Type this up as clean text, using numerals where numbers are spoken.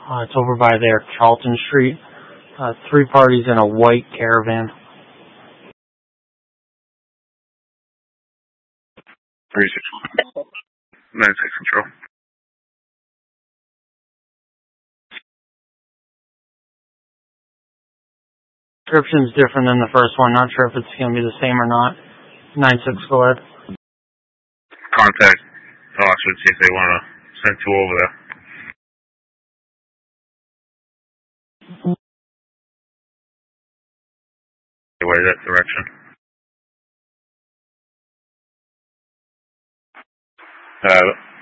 It's over by there, Charlton Street. 3 parties in a white Caravan. 96 Control. Description's different than the first one. Not sure if it's going to be the same or not. 96, go ahead. Contact Oxford, see if they want to send 2 over there. Away that direction.